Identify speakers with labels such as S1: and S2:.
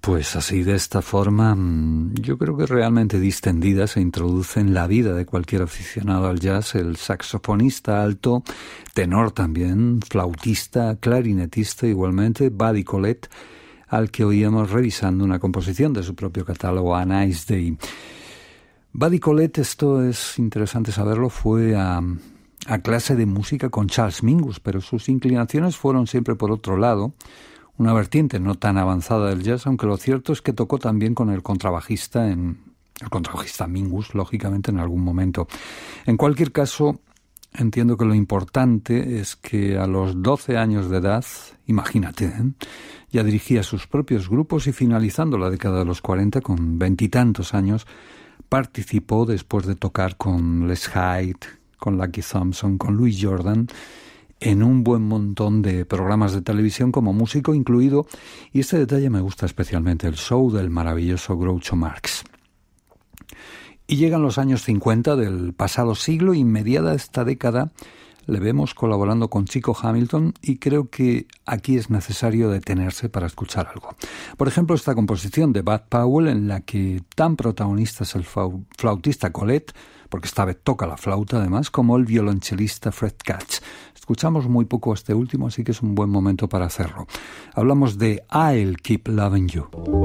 S1: Pues así, de esta forma, yo creo que realmente distendida se introduce en la vida de cualquier aficionado al jazz el saxofonista alto, tenor también, flautista, clarinetista igualmente, Buddy Collette, al que oíamos revisando una composición de su propio catálogo, A Nice Day. Buddy Collette, esto es interesante saberlo, fue a clase de música con Charles Mingus, pero sus inclinaciones fueron siempre por otro lado, una vertiente no tan avanzada del jazz, aunque lo cierto es que tocó también con el contrabajista Mingus, lógicamente, en algún momento. En cualquier caso, entiendo que lo importante es que a los 12 años de edad, imagínate, ya dirigía sus propios grupos y finalizando la década de los 40, con 20 y tantos años, participó después de tocar con Les Hyde, con Lucky Thompson, con Louis Jordan, en un buen montón de programas de televisión como músico incluido, y este detalle me gusta especialmente, el show del maravilloso Groucho Marx. Y llegan los años 50 del pasado siglo y mediada esta década le vemos colaborando con Chico Hamilton y creo que aquí es necesario detenerse para escuchar algo. Por ejemplo, esta composición de Bud Powell en la que tan protagonista es el flautista Collette, porque esta vez toca la flauta además, como el violonchelista Fred Katz. Escuchamos muy poco este último, así que es un buen momento para hacerlo. Hablamos de I'll Keep Loving You.